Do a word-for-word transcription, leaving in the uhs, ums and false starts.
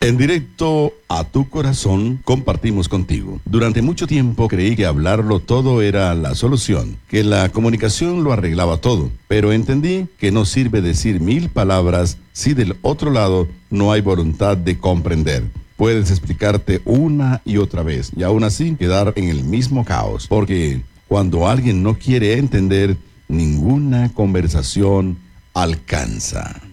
En directo a tu corazón compartimos contigo. Durante mucho tiempo creí que hablarlo todo era la solución, que la comunicación lo arreglaba todo, pero entendí que no sirve decir mil palabras si del otro lado no hay voluntad de comprender. Puedes explicarte una y otra vez y aún así quedar en el mismo caos, porque cuando alguien no quiere entender, ninguna conversación alcanza.